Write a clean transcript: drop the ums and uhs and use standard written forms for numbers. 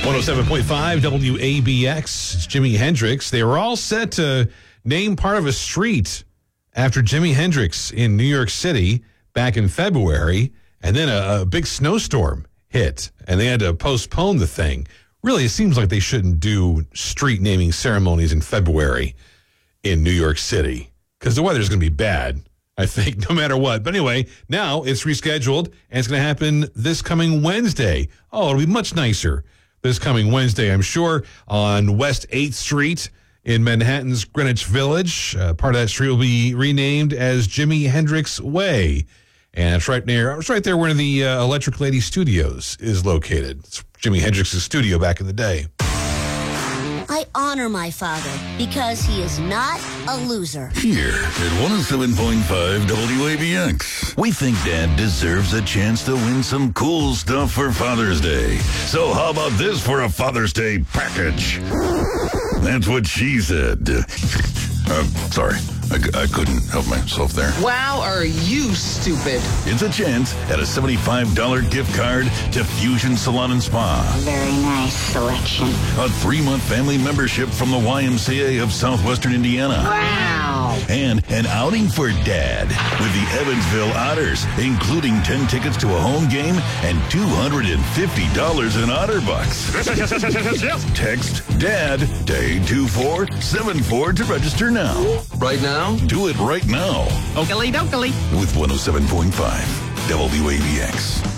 107.5 WABX. It's Jimi Hendrix. They were all set to name part of a street after Jimi Hendrix in New York City back in February, and then a big snowstorm hit, and they had to postpone the thing. Really, it seems like they shouldn't do street naming ceremonies in February in New York City because the weather's going to be bad, I think, no matter what. But anyway, now it's rescheduled, and it's going to happen this coming Wednesday. Oh, it'll be much nicer this coming Wednesday, I'm sure, on West 8th Street in Manhattan's Greenwich Village. Part of that street will be renamed as Jimi Hendrix Way. And it's right there where the Electric Lady Studios is located. It's Jimi Hendrix's studio back in the day. I honor my father because he is not a loser. Here at 107.5 WABX, we think Dad deserves a chance to win some cool stuff for Father's Day. So how about this for a Father's Day package? That's what she said. Sorry. I couldn't help myself there. Wow, are you stupid? It's a chance at a $75 gift card to Fusion Salon and Spa. Very nice selection. A 3-month family membership from the YMCA of Southwestern Indiana. Wow. And an outing for Dad with the Evansville Otters, including 10 tickets to a home game and $250 in Otter Bucks. Yes. Text DAD to 82474 to register now. Right now? Do it right now. Oakley dokley. With 107.5 WABX.